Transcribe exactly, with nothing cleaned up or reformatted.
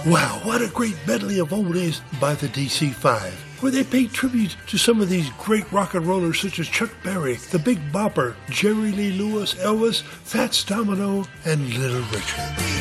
Wow, what a great medley of oldies by the D C five, where they paid tribute to some of these great rock and rollers such as Chuck Berry, the Big Bopper, Jerry Lee Lewis, Elvis, Fats Domino, and Little Richard.